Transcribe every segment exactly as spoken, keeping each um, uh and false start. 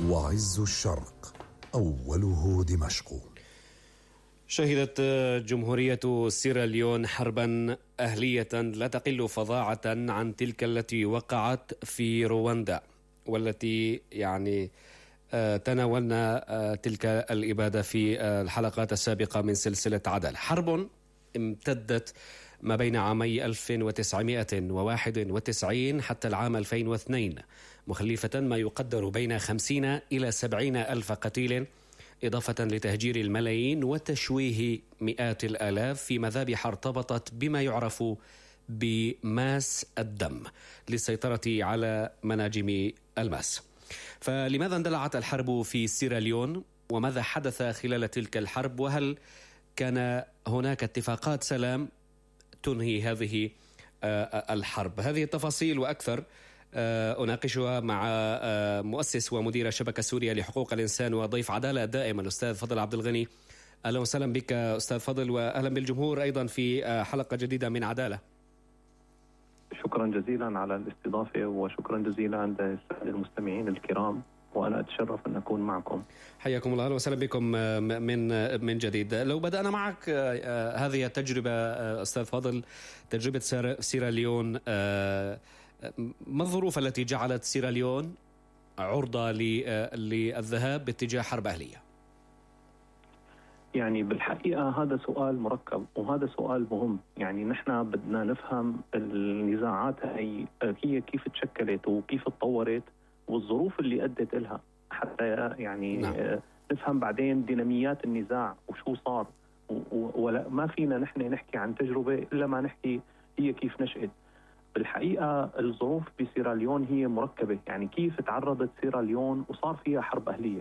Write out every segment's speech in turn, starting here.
وعز الشرق أوله دمشق. شهدت جمهورية سيراليون حربا أهلية لا تقل فظاعة عن تلك التي وقعت في رواندا، والتي يعني تناولنا تلك الإبادة في الحلقات السابقة من سلسلة عدالة. حرب امتدت ما بين عامي ألف وتسعمائة وواحد وتسعين حتى العام ألفين واثنين، مخلفة ما يقدر بين خمسين إلى سبعين ألف قتيل، إضافة لتهجير الملايين وتشويه مئات الآلاف في مذابح ارتبطت بما يعرف بماس الدم للسيطرة على مناجم الماس. فلماذا اندلعت الحرب في سيراليون؟ وماذا حدث خلال تلك الحرب؟ وهل كان هناك اتفاقات سلام تنهي هذه الحرب؟ هذه التفاصيل وأكثر أناقشها مع مؤسس ومدير شبكة سوريا لحقوق الإنسان وضيف عدالة دائما الأستاذ فضل عبد الغني. أهلا وسهلا بك أستاذ فضل، وأهلا بالجمهور أيضا في حلقة جديدة من عدالة. شكرا جزيلا على الاستضافة، وشكرا جزيلا للسادة المستمعين الكرام، وأنا أتشرف أن أكون معكم. حياكم الله، أهلا وسهلا بكم من من جديد. لو بدأنا معك هذه التجربة أستاذ فضل، تجربة سيراليون، ما الظروف التي جعلت سيراليون عرضة للذهاب باتجاه حرب أهلية؟ يعني بالحقيقة هذا سؤال مركب، وهذا سؤال مهم. يعني نحن بدنا نفهم النزاعات هي هي كيف تشكلت وكيف تطورت والظروف اللي أدت لها، حتى يعني نعم. نفهم بعدين ديناميات النزاع وشو صار. ولا ما فينا نحن نحكي عن تجربة إلا ما نحكي هي كيف نشأت. بالحقيقة الظروف بسيراليون هي مركبة. يعني كيف تعرضت سيراليون وصار فيها حرب أهلية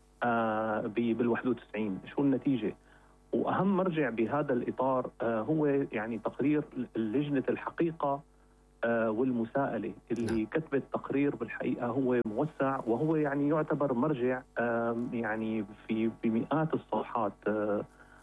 آه بالواحد وتسعين، شو النتيجة؟ وأهم مرجع بهذا الإطار آه هو يعني تقرير لجنة الحقيقة آه والمساءلة اللي نعم. كتبت تقرير بالحقيقة هو موسع، وهو يعني يعتبر مرجع آه يعني في بمئات الصفحات، آه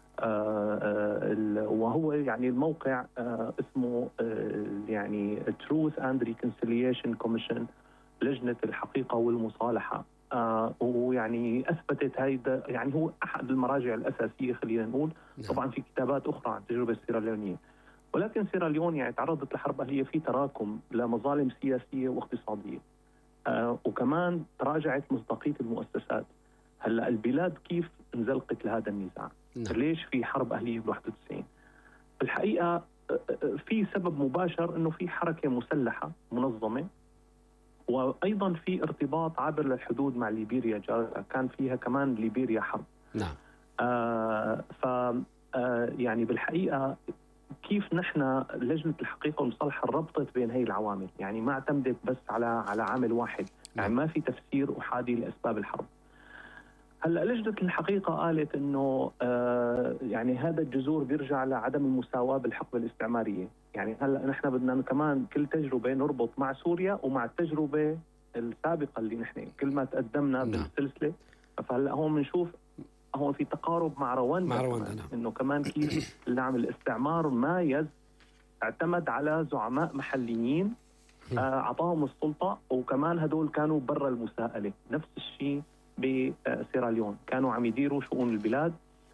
آه آه وهو يعني الموقع آه اسمه آه يعني Truth and Reconciliation Commission، لجنة الحقيقة والمصالحة. آه ويعني أثبتت هيدا، يعني هو أحد المراجع الأساسية خلينا نقول. طبعا في كتابات أخرى عن التجربة السيراليونية، ولكن سيراليون يعني تعرضت لحرب أهلية في تراكم لمظالم سياسية واقتصادية، آه وكمان تراجعت مصداقية المؤسسات. هلا البلاد كيف انزلقت لهذا النزاع؟ نعم. ليش في حرب أهلية ب واحد وتسعين؟ بالحقيقة في سبب مباشر إنه في حركة مسلحة منظمة، وأيضا في ارتباط عابر للحدود مع ليبيريا جارتها، كان فيها كمان ليبيريا حرب. نعم. آه ف آه يعني بالحقيقة كيف نحن لجنة الحقيقة والمصالحة ربطت بين هي العوامل، يعني ما اعتمدت بس على على عامل واحد. نعم. يعني ما في تفسير أحادي لأسباب الحرب. هلا لجنة الحقيقة قالت إنه آه يعني هذا الجذور بيرجع لعدم المساواة بالحقبة الاستعمارية. يعني هلا نحن بدنا كمان كل تجربة نربط مع سوريا ومع التجربة السابقة اللي نحن كل ما تقدمنا. نعم. بالسلسلة. فهلا هون بنشوف هون في تقارب مع رواندا، مع رواندا نعم. إنه كمان كيف نعم الاستعمار مايز اعتمد على زعماء محليين أعطاهم آه السلطة، وكمان هدول كانوا برا المساءلة. نفس الشيء بسيراليون، كانوا عم يديروا شؤون البلاد.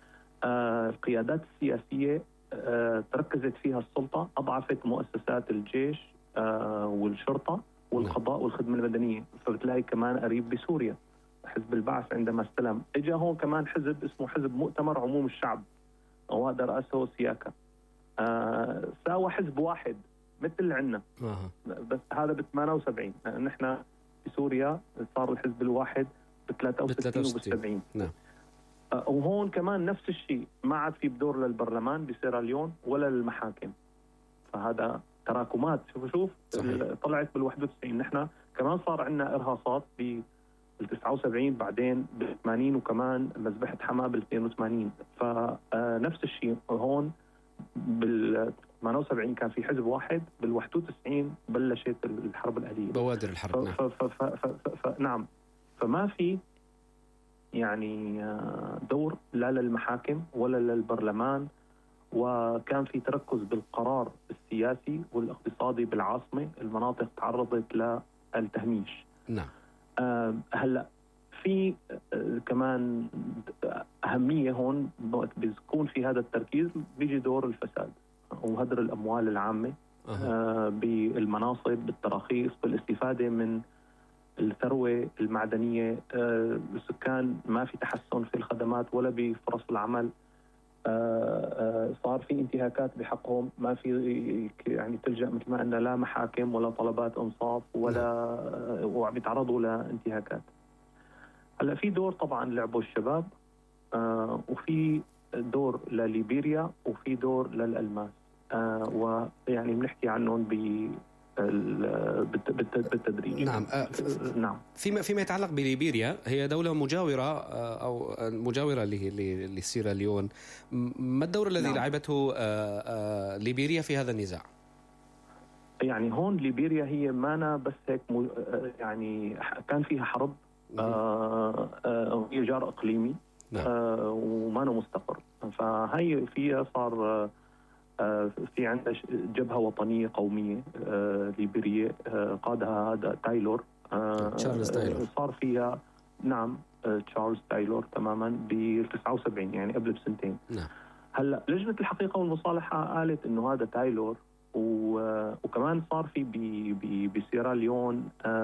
آه القيادات السياسية آه تركزت فيها السلطة، أضعفت مؤسسات الجيش آه والشرطة والقضاء والخدمة المدنية. فبتلاقي كمان قريب بسوريا حزب البعث عندما استلم، اجى هون كمان حزب اسمه حزب مؤتمر عموم الشعب، وهذا رأسه سياكا. آه ساوى حزب واحد مثل عنا آه. بس هذا ب ثمانية وسبعين. نحن في سوريا صار الحزب الواحد ب ثلاثة وستين وب سبعين. نعم. آه وهون كمان نفس الشيء، ما عاد في بدور للبرلمان بسيراليون ولا للمحاكم. فهذا تراكمات. شوف شوف طلعت بال واحد وتسعين. نحن كمان صار عندنا إرهاصات ب تسعة وسبعين، بعدين ب ثمانين، وكمان مذبحة حماة بال اثنين وثمانين. فنفس الشيء هون بال ثمانية وسبعين كان في حزب واحد، بال واحد وتسعين بلشت الحرب الأهلية، بوادر الحرب. ف... ف... ف... ف... ف... ف... نعم. فما في يعني دور لا للمحاكم ولا للبرلمان، وكان في تركز بالقرار السياسي والاقتصادي بالعاصمة. المناطق تعرضت للتهميش. نعم. آه هلا في كمان أهمية هون بيكون في هذا التركيز، بيجي دور الفساد وهدر الأموال العامة آه بالمناصب، بالتراخيص، بالاستفادة من الثروة المعدنية. آه السكان ما في تحسن في الخدمات ولا بفرص العمل. آه آه صار في انتهاكات بحقهم، ما في يعني تلجأ مثل ما قلنا لا محاكم ولا طلبات انصاف ولا آه وعم يتعرضوا لانتهاكات. هلا في دور طبعا لعبوا الشباب، آه وفي دور لليبيريا وفي دور للألماس، آه ويعني بنحكي عنهم بالتدريج. نعم. آه نعم. فيما فيما يتعلق بليبيريا، هي دولة مجاورة آه أو مجاورة لسيراليون. ما الدور الذي نعم. لعبته آه آه ليبيريا في هذا النزاع؟ يعني هون ليبيريا هي مانا بس هيك يعني كان فيها حرب، آه آه هي جار إقليمي نعم. آه ومانا مستقر، فهي فيها صار آه في عندها جبهة وطنية قومية آه ليبيرية آه قادها هذا تايلور، آه تشارلز تايلور. صار فيها نعم آه تشارلز تايلور تماما ب تسعة وسبعين، يعني قبل بسنتين نعم. هلا لجنة الحقيقة والمصالحة قالت إنه هذا تايلور، وكمان صار في بسيراليون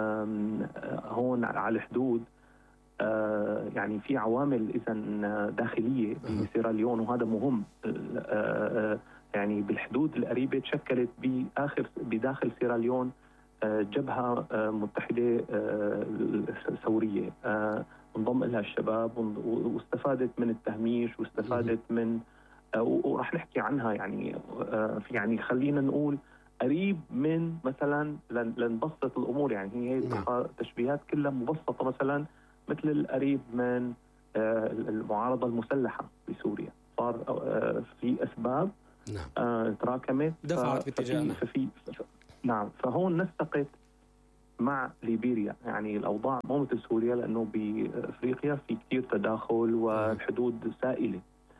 هون على الحدود يعني في عوامل إذن داخلية بسيراليون، وهذا مهم. يعني بالحدود القريبة تشكلت بآخر بداخل سيراليون جبهة متحدة ثورية انضم لها الشباب واستفادت من التهميش واستفادت من، وراح نحكي عنها يعني في يعني خلينا نقول قريب من مثلا لنبسط الامور، يعني هي تشبيهات كلها مبسطه، مثلا مثل القريب من المعارضه المسلحه بسوريا، صار في اسباب نعم. تراكمت دفعت باتجاهنا. نعم. فهون نسقت مع ليبيريا، يعني الاوضاع مو مثل سوريا لانه بافريقيا في كثير تداخل والحدود سائله.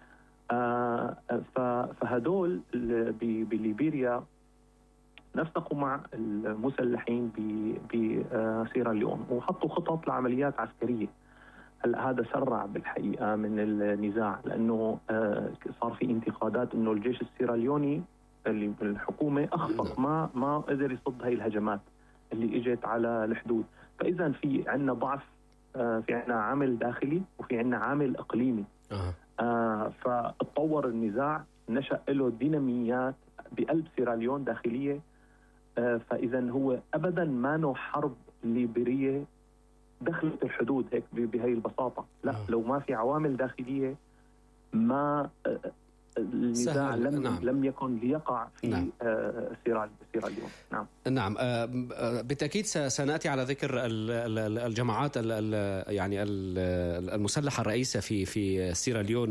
آه فهدول بليبيريا نسقوا مع المسلحين بسيراليون وحطوا خطط لعمليات عسكرية. هلا هذا سرع بالحقيقة من النزاع، لأنه آه صار في انتقادات إنه الجيش السيراليوني اللي بالحكومة أخفق، ما ما قدر يصد هاي الهجمات اللي إجت على الحدود. فإذا في عنا ضعف، آه في عنا عامل داخلي وفي عنا عامل إقليمي. أه. آه فاتطور النزاع، نشأ له ديناميات بقلب سيراليون داخلية. آه فإذا هو أبدا ما نوع حرب ليبيرية دخلت الحدود هيك بهي البساطة، لا. آه. لو ما في عوامل داخلية ما آه النزاع لم, نعم. لم يكن ليقع في نعم. آه سيرال سيراليون. نعم نعم. آه بالتأكيد سنأتي على ذكر الجماعات يعني المسلحة الرئيسة في في سيراليون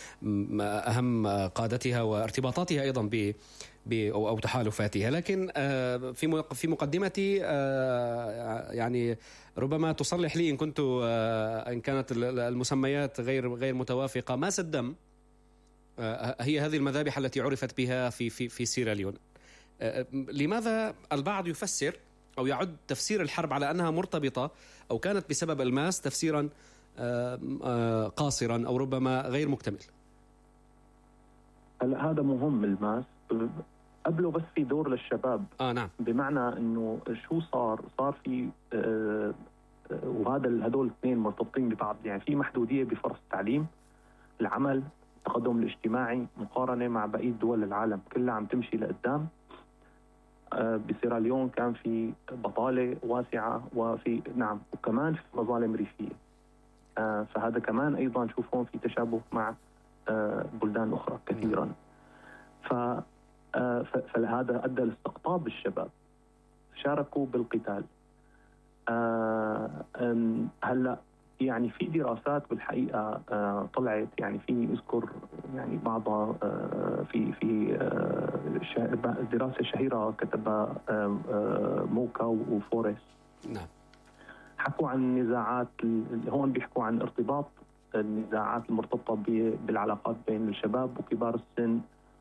وأهم قادتها وارتباطاتها أيضا ب أو تحالفاتها، لكن في في مقدمتي يعني ربما تصلح لي إن كنت إن كانت المسميات غير غير متوافقة. ماس الدم هي هذه المذابح التي عرفت بها في في في سيراليون. لماذا البعض يفسر أو يعد تفسير الحرب على أنها مرتبطة أو كانت بسبب الماس تفسيرا قاصرا أو ربما غير مكتمل؟ هلا هذا مهم. الماس قبله بس في دور للشباب. آه نعم. بمعنى انه شو صار صار في آه وهذا هدول الاثنين مرتبطين ببعض، يعني في محدودية بفرص التعليم، العمل، التقدم الاجتماعي مقارنة مع بقية دول العالم كلها عم تمشي لقدام. آه بسيراليون كان في بطالة واسعة، وفي نعم وكمان في مظالم ريفية. آه فهذا كمان أيضا شوف هون في تشابه مع آه بلدان أخرى كثيرا. ف آه فهذا أدى لاستقطاب الشباب، شاركوا بالقتال. آه هلا يعني في دراسات بالحقيقة آه طلعت، يعني فيني أذكر يعني بعضها آه في في آه دراسة شهيرة كتبها آه آه موكا وفوريس. نعم. حكوا عن النزاعات، هون بيحكوا عن ارتباط النزاعات المرتبطة بالعلاقات بين الشباب وكبار السن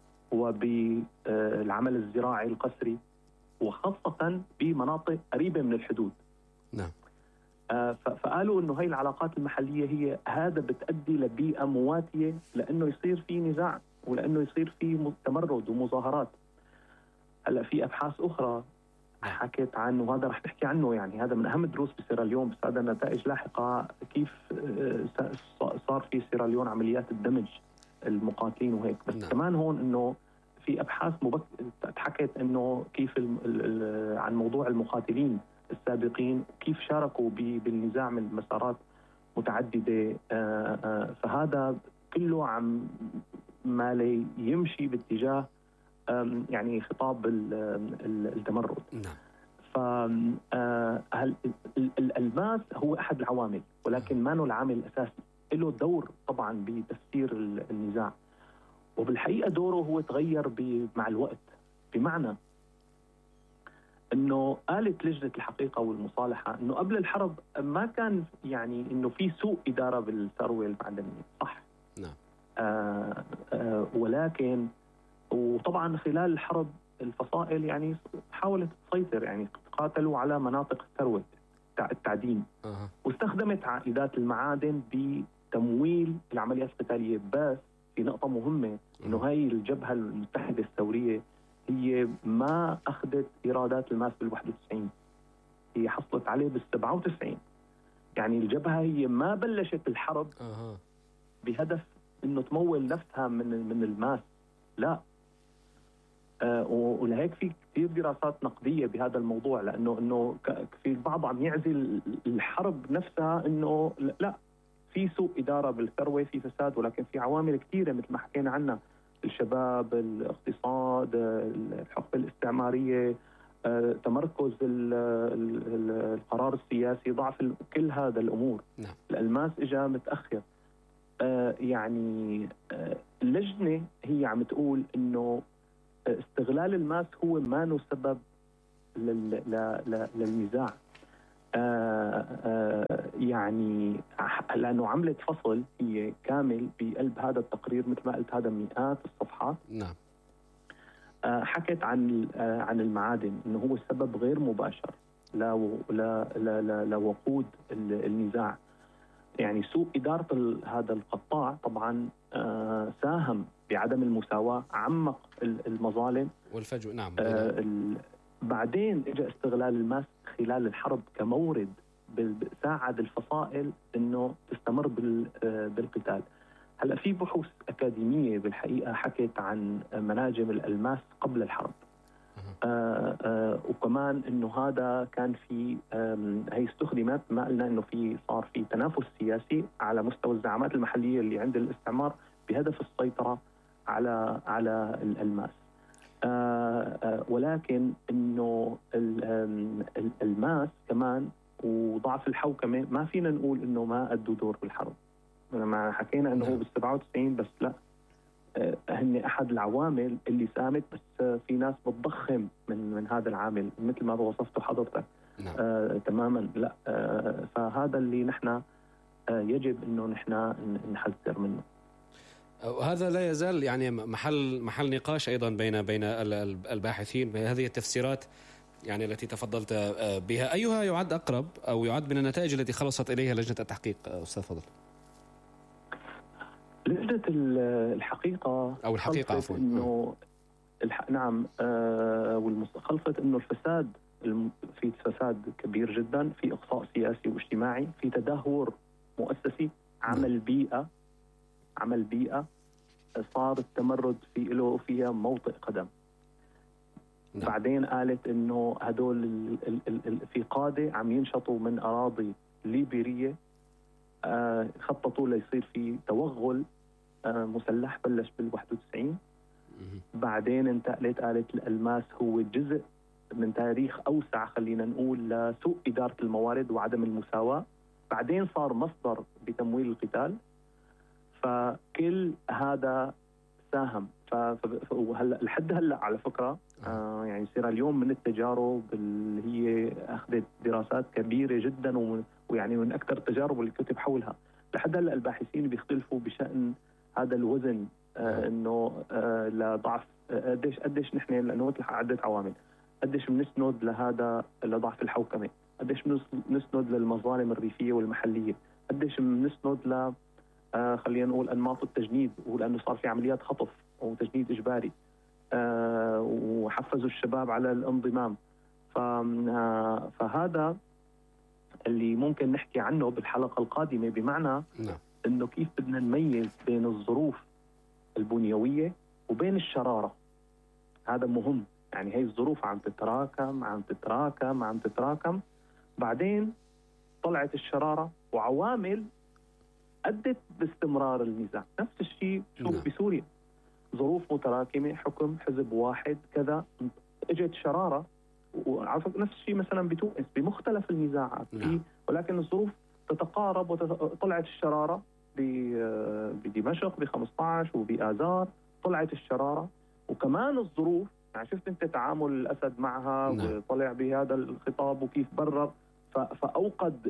وبالعمل الزراعي القسري، وخاصة بمناطق قريبة من الحدود. نعم. فقالوا انه هاي العلاقات المحليه هي هذا بتؤدي لبيئه مواتيه لانه يصير في نزاع ولانه يصير في تمرد ومظاهرات. هلا في ابحاث اخرى حكيت عنه وهذا رح نحكي عنه، يعني هذا من اهم الدروس بسيراليون، بس هذا نتائج لاحقه كيف صار في سيراليون عمليات الدمج المقاتلين وهيك. بس نعم. كمان هون انه في ابحاث مبك... تحكت انه كيف ال... ال... عن موضوع المقاتلين السابقين وكيف شاركوا ب... بالنزاع من مسارات متعدده. آآ آآ فهذا كله عم ما يمشي باتجاه يعني خطاب التمرد. نعم. فالألماس هو أحد العوامل ولكن ما هو العامل الأساسي، له دور طبعا بتفسير النزاع، وبالحقيقة دوره هو تغير مع الوقت، بمعنى انه قالت لجنة الحقيقة والمصالحة انه قبل الحرب ما كان يعني انه في سوء إدارة بالثروة المعدنية، صح؟ نعم. آه آه ولكن وطبعا خلال الحرب الفصائل يعني حاولت تسيطر، يعني قاتلوا على مناطق الثروة التعدين أه. واستخدمت عائدات المعادن بتمويل العمليات القتالية. بس في نقطة مهمة انه هاي الجبهة المتحدة الثورية هي ما اخذت ايرادات الماس بالواحد وتسعين، هي حصلت عليه بالسبعة وتسعين. يعني الجبهة هي ما بلشت الحرب أه. بهدف انه تمول نفسها من من الماس، لا. آه ولهيك في كثير دراسات نقديه بهذا الموضوع، لانه انه في البعض عم يعزل الحرب نفسها انه لا، في سوء اداره بالثروه، في فساد، ولكن في عوامل كثيره مثل ما حكينا عنها، الشباب، الاقتصاد، الحقبه الاستعماريه، آه، تمركز ال ال القرار السياسي، ضعف كل هذا الامور. نعم. الالماس اجى متاخر. آه يعني آه اللجنه هي عم تقول انه استغلال الماس هو ما له سبب للنزاع. آه آه يعني لأنه عملت فصل هي كامل بقلب هذا التقرير، مثل ما قلت هذا مئات الصفحات. نعم. آه حكت عن آه عن المعادن انه هو السبب غير مباشر لوقود النزاع. يعني سوء إدارة هذا القطاع طبعا آه ساهم بعدم المساواة، عمق المظالم والفجوة. نعم. آه بعدين اجى استغلال الماس خلال الحرب كمورد ساعد الفصائل انه تستمر بالقتال. هلا في بحوث اكاديميه بالحقيقه حكت عن مناجم الالماس قبل الحرب. آه آه وكمان انه هذا كان في هي استخدمت، ما قلنا انه في صار في تنافس سياسي على مستوى الزعامات المحليه اللي عند الاستعمار بهدف السيطره على على الالماس. آه آه ولكن انه الالماس كمان وضعف الحوكمه ما فينا نقول انه ما ادوا دور بالحرب. لما حكينا انه هو بال سبعة وتسعين بس لا، آه هن احد العوامل اللي ساهمت، بس آه في ناس بتضخم من من هذا العامل مثل ما وصفته حضرتك. نعم. آه تماما لا. آه فهذا اللي نحن آه يجب انه نحن نحذر منه. وهذا لا يزال يعني محل محل نقاش ايضا بين بين الباحثين بهذه التفسيرات يعني التي تفضلت بها. ايها يعد اقرب او يعد من النتائج التي خلصت اليها لجنة التحقيق استاذ فضل؟ لجنة الحقيقة او الحقيقة عفوا انه الح... نعم آه والمخلصت انه الفساد الم... في فساد كبير جدا، في اقصاء سياسي واجتماعي، في تدهور مؤسسي، عمل بيئة عمل بيئة صار التمرد في له فيها موطئ قدم. نعم. بعدين قالت انه هدول ال ال ال ال في قادة عم ينشطوا من اراضي ليبيرية، آه خططوا ليصير في توغل آه مسلح بلش بالواحد وتسعين. بعدين انتقلت قالت الالماس هو جزء من تاريخ اوسع، خلينا نقول، لسوء ادارة الموارد وعدم المساواة. بعدين صار مصدر بتمويل القتال. فكل هذا ساهم. فهلا لحد هلا على فكره آه يعني سيراليون من التجارب اللي هي اخذت دراسات كبيره جدا، ويعني من اكثر التجارب اللي كتب حولها. لحد هلا الباحثين بيختلفوا بشان هذا الوزن، آه انه آه لضعف قديش قديش نحن، لانه مثل عده عوامل، قديش بنسند لهذا لضعف الحوكمه، قديش نسند للمظالم الريفية والمحلية، قديش بنسند ل آه خلينا نقول أنماط التجنيد، ولأنه صار في عمليات خطف وتجنيد إجباري، آه وحفزوا الشباب على الانضمام. آه فهذا اللي ممكن نحكي عنه بالحلقة القادمة، بمعنى نعم. أنه كيف بدنا نميز بين الظروف البنيوية وبين الشرارة. هذا مهم، يعني هي الظروف عم تتراكم عم تتراكم عم تتراكم بعدين طلعت الشرارة وعوامل أدت باستمرار النزاع. نفس الشيء شوف نعم. بسوريا، ظروف متراكمة، حكم حزب واحد كذا، اجت شرارة. وعرفت نفس الشيء مثلا بتونس بمختلف النزاعات، نعم. ولكن الظروف تتقارب وطلعت الشرارة بدمشق ب خمسة عشر وبآذار طلعت الشرارة. وكمان الظروف، يعني شفت انت تعامل الأسد معها، نعم. وطلع بهذا الخطاب وكيف برر فأوقد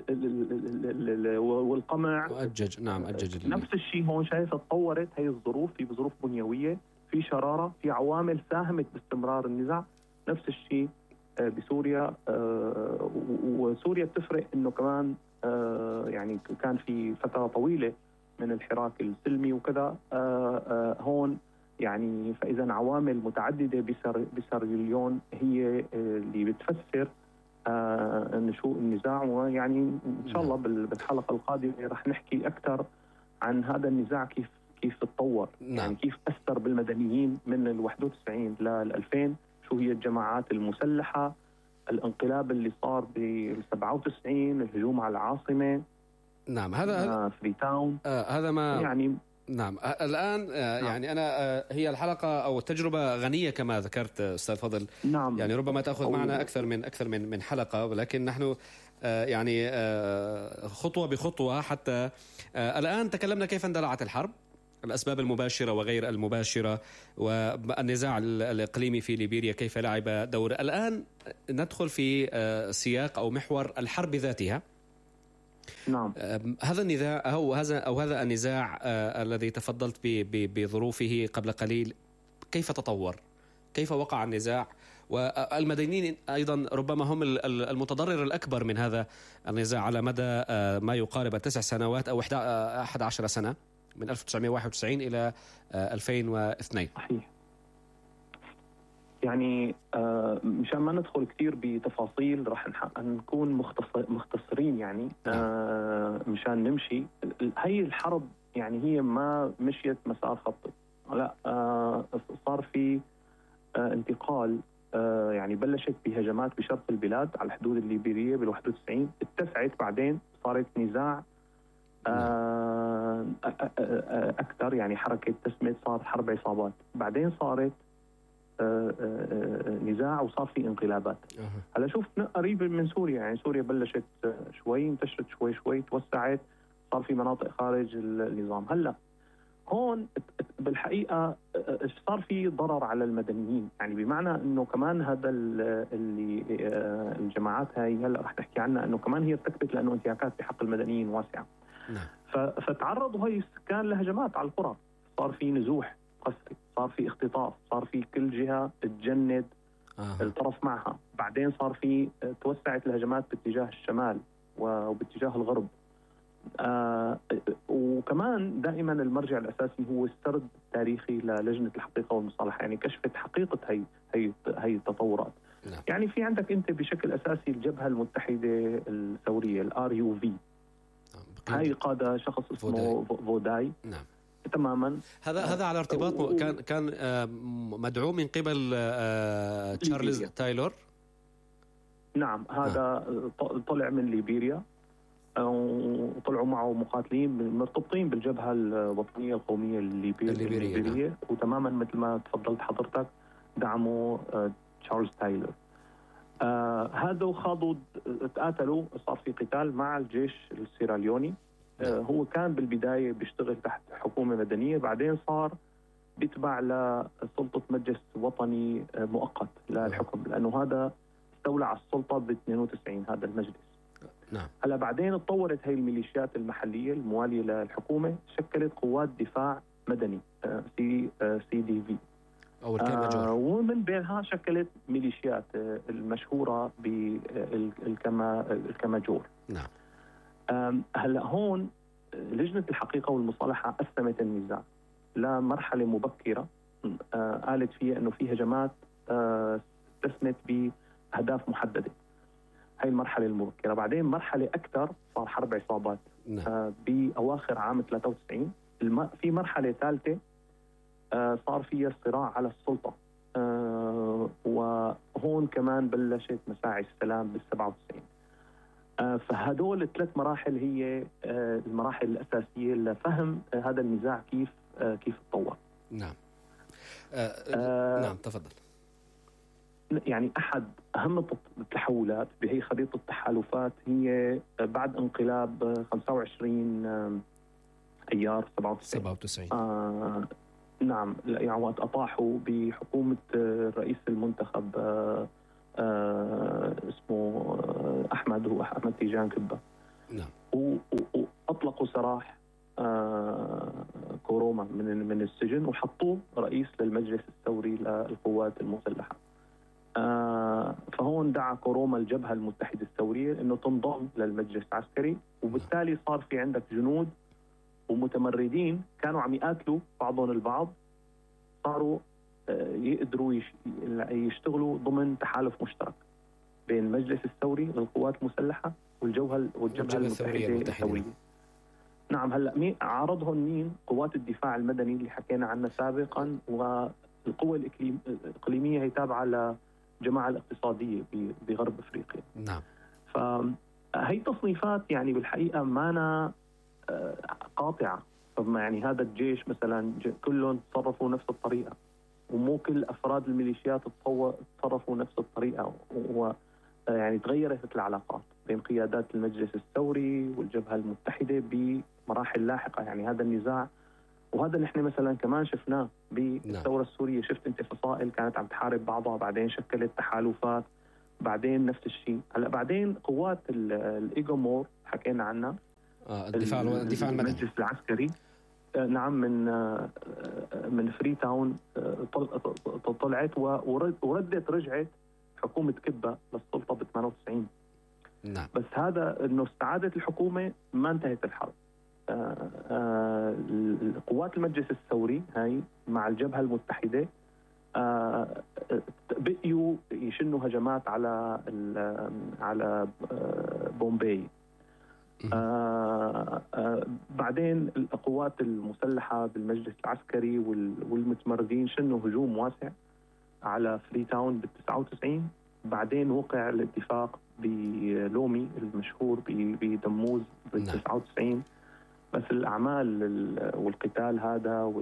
والقمع وأجج. نعم أجج. نفس الشيء هون شايف تطورت هي الظروف، في ظروف بنيوية، في شرارة، في عوامل ساهمت باستمرار النزاع. نفس الشيء بسوريا. وسوريا بتفرق انه كمان يعني كان في فترة طويلة من الحراك السلمي وكذا. هون يعني فإذا عوامل متعددة بسيراليون هي اللي بتفسر نشوء النزاع. ويعني إن شاء الله بالحلقة القادمة رح نحكي أكثر عن هذا النزاع، كيف كيف تطور، يعني كيف أثر بالمدنيين من ال واحد وتسعين لل ألفين، شو هي الجماعات المسلحة، الانقلاب اللي صار ب سبعة وتسعين، الهجوم على العاصمة. نعم هذا فري تاون. آه هذا ما يعني نعم الآن آه نعم. يعني أنا آه هي الحلقة أو التجربة غنية كما ذكرت أستاذ فضل. نعم. يعني ربما تأخذ معنا أكثر من أكثر من من حلقة، ولكن نحن آه يعني آه خطوة بخطوة. حتى آه الآن تكلمنا كيف اندلعت الحرب، الأسباب المباشرة وغير المباشرة، والنزاع الإقليمي في ليبيريا كيف لعب دور. الآن ندخل في آه سياق أو محور الحرب ذاتها. نعم. هذا النزاع أو هذا أو هذا النزاع آه الذي تفضلت بظروفه قبل قليل، كيف تطور؟ كيف وقع النزاع؟ والمدنيين أيضا ربما هم المتضرر الأكبر من هذا النزاع على مدى آه ما يقارب تسع سنوات أو أحد عشر سنة، من ألف وتسعمائة وواحد وتسعين إلى آه ألفين واثنين. صحيح. يعني آه مشان ما ندخل كثير بتفاصيل رح نكون مختصر مختصرين يعني آه مشان نمشي. هي الحرب يعني هي ما مشيت مسار خطي، لا آه صار في آه انتقال. آه يعني بلشت بهجمات بشرق البلاد على الحدود الليبيرية بال واحد وتسعين، اتسعت بعدين صارت نزاع آه أكثر، يعني حركة تسمية صارت حرب عصابات، بعدين صارت آه آه نزاع وصار في انقلابات. هلا شوف قريب من سوريا، يعني سوريا بلشت شوي انتشرت شوي شوي توسعت، صار في مناطق خارج النظام. هلا هون بالحقيقة صار في ضرر على المدنيين، يعني بمعنى انه كمان هذا اللي الجماعات هاي هلا رح نحكي عنها انه كمان هي ارتكبت لانه انتهاكات بحق المدنيين واسعة. نعم. فتعرضوا هاي السكان لهجمات على القرى، صار في نزوح قسري، صار في اختطاف، صار في كل جهة تجند آه. الطرف معها. بعدين صار في توسعت الهجمات باتجاه الشمال وباتجاه الغرب. آه وكمان دائما المرجع الأساسي هو السرد التاريخي للجنة الحقيقة والمصالحة، يعني كشفت حقيقة هي هي هي التطورات. نعم. يعني في عندك أنت بشكل أساسي الجبهة المتحدة الثورية الآر يو في، هاي قادة شخص اسمه فوداي, فوداي. نعم. تماما. هذا هذا على ارتباط و... كان كان مدعوم من قبل تشارلز تايلور. نعم هذا آه. طلع من ليبيريا وطلعوا معه مقاتلين مرتبطين بالجبهة الوطنية القومية الليبيرية, الليبيرية. الليبيرية. نعم. وتماما مثل ما تفضلت حضرتك دعموا آه تشارلز تايلور. آه هذا خاضوا تقاتلوا، صار في قتال مع الجيش السيراليوني. آه هو كان بالبداية بيشتغل تحت حكومة مدنية، بعدين صار بيتبع لسلطة مجلس وطني آه مؤقت للحكم، لأنه هذا استولى على السلطة ب اثنين وتسعين هذا المجلس. نعم. هلا بعدين اتطورت هي الميليشيات المحلية الموالية للحكومة، شكلت قوات دفاع مدني آه سي آه سي دي في. أو الكاماجور. آه ومن بينها شكلت ميليشيات المشهورة بالكاماجور. نعم. هلا هون لجنة الحقيقة والمصالحة قسمت النزاع لمرحلة مبكرة آه قالت فيها أنه في هجمات آه استثنت بأهداف محددة، هاي المرحلة المبكرة. بعدين مرحلة أكثر صار حرب عصابات. نعم. آه بأواخر عام ثلاثة وتسعين. الم... في مرحلة ثالثة آه صار فيها صراع على السلطة، آه وهون كمان بلشت مساعي السلام بالسبعة وتسعين. آه فهدول الثلاث مراحل هي آه المراحل الأساسية لفهم آه هذا النزاع كيف آه كيف تطور. نعم. آه آه نعم تفضل. يعني أحد أهم التحولات بهي خريطة التحالفات هي بعد انقلاب خمسة وعشرين أيار سبعة وتسعين. آه نعم، يعني وقت أطاحوا بحكومة الرئيس المنتخب آه آه اسمه أحمد هو أحمد تيجان كبة. نعم. وأطلقوا سراح آه كوروما من من السجن وحطوه رئيس للمجلس الثوري للقوات المسلحة. آه فهون دعا كوروما الجبهة المتحدة الثورية إنه تنضم للمجلس العسكري، وبالتالي صار في عندك جنود ومتمردين كانوا عم يقاتلوا بعضهم البعض، صاروا آه يقدروا يش يشتغلوا ضمن تحالف مشترك بين المجلس الثوري للقوات المسلحة والجبهة والجبهة المتحدة الثورية. نعم. هلا مين عارضهم؟ مين؟ قوات الدفاع المدني اللي حكينا عنها سابقا، والقوى الإقليمية هي تابعة للجماعة الاقتصادية بغرب أفريقيا. نعم. فهي تصنيفات يعني بالحقيقة مانا قاطعة. فما يعني هذا الجيش مثلا كلهم تصرفوا نفس الطريقة، ومو كل أفراد الميليشيات تصرفوا نفس الطريقة، ويعني تغيرت العلاقات بين قيادات المجلس الثوري والجبهة المتحدة بمراحل لاحقة. يعني هذا النزاع، وهذا اللي احنا مثلا كمان شفناه بالثورة السورية. شفت انت فصائل كانت عم تحارب بعضها، بعدين شكلت تحالفات، بعدين نفس الشيء. هلا بعدين قوات الإيغومور حكينا عنها، آه الدفاع الدفاع المدني، المجلس العسكري. آه نعم. من آه من فري تاون آه طلعت وردت رجعت حكومة كبة للسلطة ب ثمانية وتسعين. نعم. بس هذا انه استعادت الحكومة ما انتهت الحرب. آه آه قوات المجلس الثوري هاي مع الجبهة المتحدة آه بقيوا يشنوا هجمات على على آه بومباي. آه آه بعدين القوات المسلحة بالمجلس العسكري والمتمردين شنوا هجوم واسع على فري تاون بال تسعة وتسعين. بعدين وقع الاتفاق بلومي المشهور بدموز بال تسعة وتسعين. بس الأعمال والقتال هذا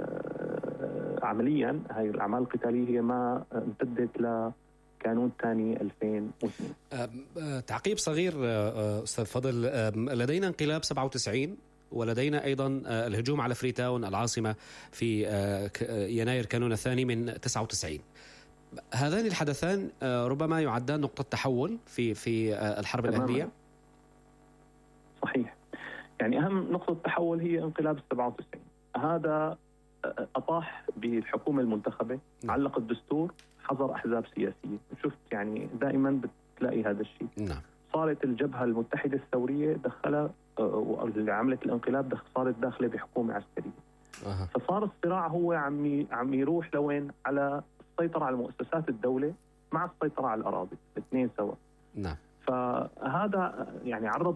عمليا هاي الأعمال القتالية هي ما امتدت لكانون ثاني ألفين واثنين. تعقيب صغير أستاذ فضل، لدينا انقلاب سبعة وتسعين ولدينا أيضا الهجوم على فري تاون العاصمة في يناير كانون الثاني من تسعة وتسعين. هذان الحدثان ربما يعدان نقطة تحول في في الحرب الأهلية. صحيح. يعني أهم نقطة تحول هي انقلاب سبعة وتسعين. هذا أطاح بالحكومة المنتخبة، علق الدستور، حظر أحزاب سياسية. شفت يعني دائما بتلاقي هذا الشيء. نعم. صارت الجبهة المتحدة الثورية دخلها اللي عملت الانقلاب دخل صارت داخلة بحكومة عسكرية. أه. فصار الصراع هو عم عم يروح لوين؟ على السيطرة على مؤسسات الدولة مع السيطرة على الأراضي، الاثنين سوا. نعم. فهذا يعني عرض